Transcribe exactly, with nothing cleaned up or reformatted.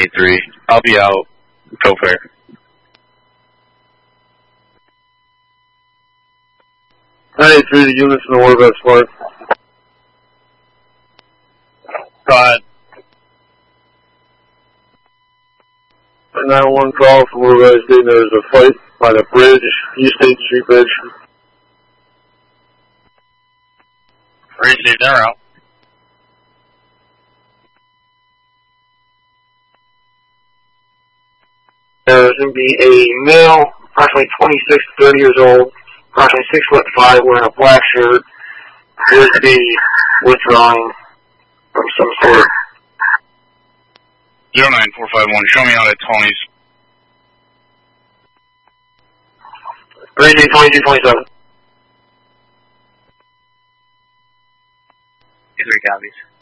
eighty-three. I'll be out. Go fair. nine eighty-three, the units in the Warbird Sport. Go ahead. nine one call from Warbird stating there was a fight by the bridge, East eighth Street Bridge. Received, they're out. There's going to be a male, approximately twenty-six to thirty years old, approximately six foot five, wearing a black shirt, appears to be withdrawing from some sort. zero nine four five one, show me out at Tony's. Rating twenty-two twenty-seven. Three copies.